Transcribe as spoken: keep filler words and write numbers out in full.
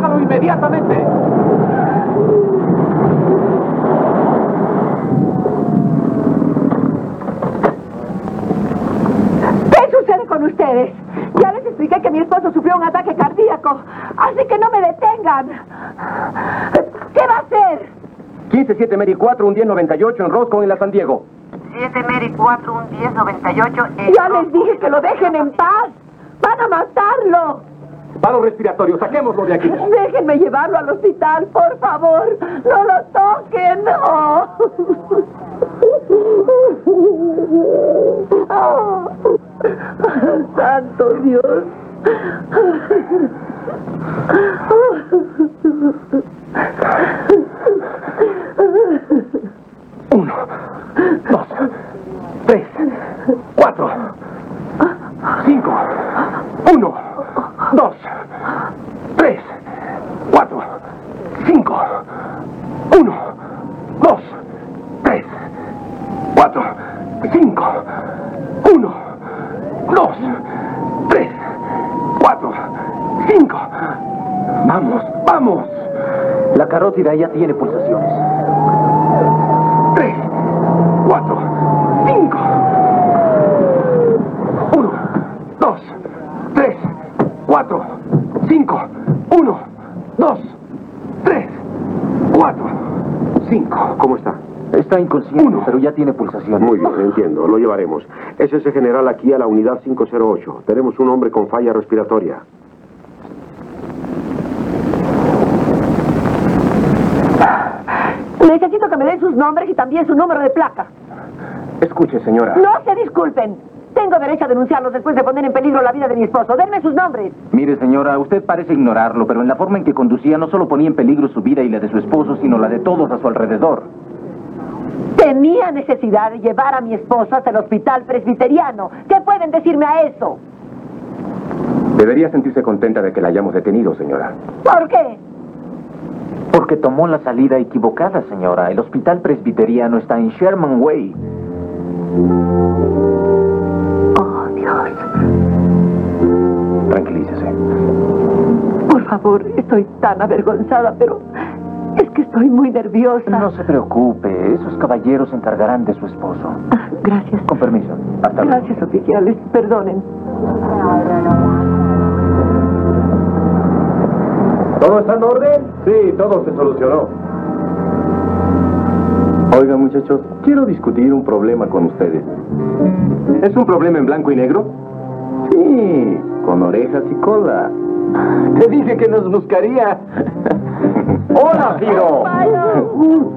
Hágalo inmediatamente. ¿Qué sucede con ustedes? Ya les expliqué que mi esposo sufrió un ataque cardíaco, así que no me detengan. ¿Qué va a hacer? quince siete Mary cuatro, un diez noventa y ocho en Roscoe, en la San Diego. siete Mary cuatro, un diez noventa y ocho en Ya les dije que lo dejen en paz. ¡Van a matarlo! Paro respiratorio, saquémoslo de aquí. Déjenme llevarlo al hospital, por favor. No lo toquen. Oh. Oh. Santo Dios. Uno, dos, tres, cuatro, cinco, uno, dos, tres, cuatro, cinco, uno, dos, tres, cuatro, cinco, uno, dos, tres, cuatro, cinco. Vamos, vamos. La carótida ya tiene pulsaciones. Tres, cuatro, cinco. Uno, dos, tres, cuatro, cinco. Uno, dos, tres, cuatro, cinco. ¿Cómo está? Está inconsciente, Uno. pero ya tiene pulsaciones. Muy bien, entiendo. Lo llevaremos. S S general aquí a la unidad cinco cero ocho. Tenemos un hombre con falla respiratoria. Necesito que me den sus nombres y también su número de placa. Escuche, señora. No se disculpen. Tengo derecho a denunciarlos después de poner en peligro la vida de mi esposo. Denme sus nombres. Mire, señora, usted parece ignorarlo, pero en la forma en que conducía no solo ponía en peligro su vida y la de su esposo, sino la de todos a su alrededor. Tenía necesidad de llevar a mi esposo hasta el hospital presbiteriano. ¿Qué pueden decirme a eso? Debería sentirse contenta de que la hayamos detenido, señora. ¿Por qué? Porque tomó la salida equivocada, señora. El hospital presbiteriano está en Sherman Way. Oh, Dios. Tranquilícese. Por favor, estoy tan avergonzada, pero es que estoy muy nerviosa. No se preocupe. Esos caballeros se encargarán de su esposo. Ah, gracias. Con permiso. Hasta luego. Gracias, oficiales. Perdonen. ¿Todo está en orden? Sí, todo se solucionó. Oiga, muchachos, quiero discutir un problema con ustedes. ¿Es un problema en blanco y negro? Sí, con orejas y cola. Te dije que nos buscaría. ¡Hola, Ciro!